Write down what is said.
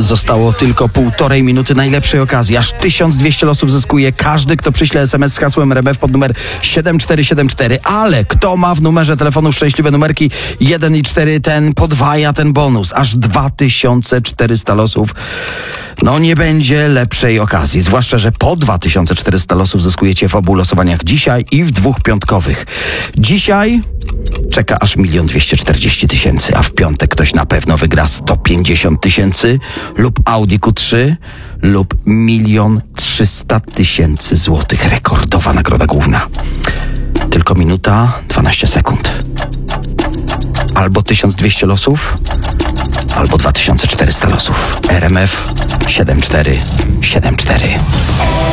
Zostało tylko 1,5 minuty najlepszej okazji. Aż 1200 losów zyskuje każdy, kto przyśle SMS z hasłem RMF pod numer 7474. Ale kto ma w numerze telefonu szczęśliwe numerki 1 i 4, ten podwaja ten bonus. Aż 2400 losów. No nie będzie lepszej okazji. Zwłaszcza, że po 2400 losów zyskujecie w obu losowaniach dzisiaj i w 2 piątkowych. Dzisiaj czeka aż 1 240 000, a w piątek ktoś na pewno wygra 150 000 lub Audi Q3 lub 1 300 000 złotych. Rekordowa nagroda główna. Tylko minuta 12 sekund. Albo 1200 losów, albo 2400 losów. RMF 7474.